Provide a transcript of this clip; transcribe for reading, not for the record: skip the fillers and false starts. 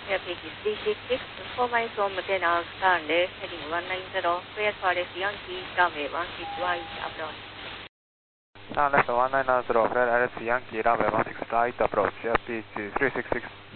Airpage is 366, 4 miles from Tenor Starless, heading 190, clear for Yankee, runway 16 right, approach. Starless 190, clear Yankee, runway 16 right, approach, Airpage 366.